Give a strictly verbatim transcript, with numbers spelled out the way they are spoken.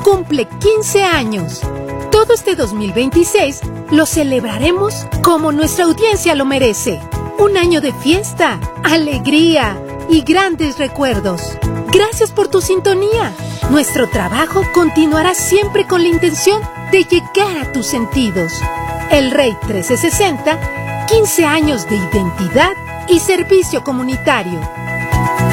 cumple quince años. Todo este dos mil veintiséis lo celebraremos como nuestra audiencia lo merece. Un año de fiesta, alegría y grandes recuerdos. Gracias por tu sintonía. Nuestro trabajo continuará siempre con la intención de llegar a tus sentidos. El Rey trescientos sesenta, quince años de identidad y servicio comunitario.